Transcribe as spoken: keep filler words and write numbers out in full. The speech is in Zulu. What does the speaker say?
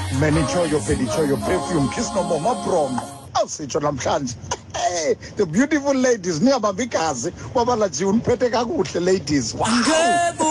manicure, your pedicure, your perfume, kiss no more, my prom. Awusitsho namhlanje. Hey, the beautiful ladies niyabamba igazi kwaba la June phethe kakuhle ladies. Wow.